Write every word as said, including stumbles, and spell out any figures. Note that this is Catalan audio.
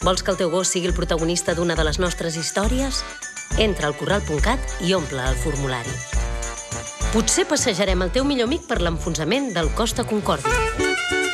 Vols que el teu gos sigui el protagonista d'una de les nostres històries? Entra al corral punt cat i omple el formulari. Potser passejarem el teu millor amic per l'enfonsament del Costa Concòrdia.